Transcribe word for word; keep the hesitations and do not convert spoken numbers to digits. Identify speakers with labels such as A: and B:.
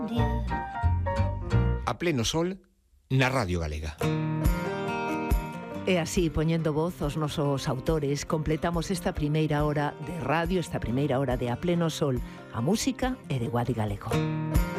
A: A pleno sol na Radio Galega.
B: E así, poñendo voz aos nosos autores, completamos esta primeira hora de radio, esta primeira hora de A Pleno Sol, a música e de Guadi Galego.